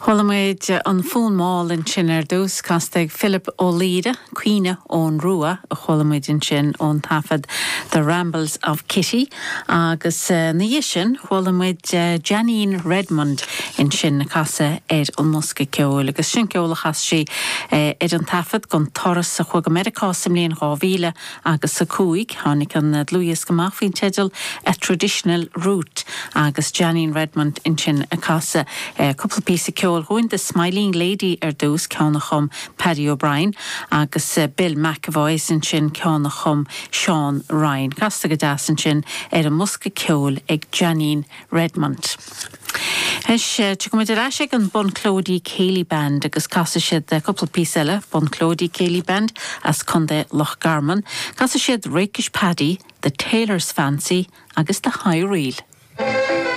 Cholamid an fún máil in sin dús casteig Philip O'Leary, Queena ón Rua, a cholamid in sin ón tafad The Rambles of Kitty, agus na sin cholamid Janine Redmond in sin na casa an musca ceol, agus sin ceola chas si an tafad gon toras a chuag America simlíon rávíle agus sa cúig, hánig an Louis Gamach fin tedal a traditional route, agus Janine Redmond in sin a casa couple piece of ceol going the Smiling Lady dús ceannachum Paddy O'Brien agus Bill McAvoy in sin ceannachum Sean Ryan. Casta go das in sin a musca ceol ag Janine Redmond. Tu go ráise an Bon Clody Cayley Band agus casa siad a couple písile Bon Clody Cayley Band as Conde Loch Garman, casa siad Rakish Paddy, The Tailor's Fancy agus The High Reel.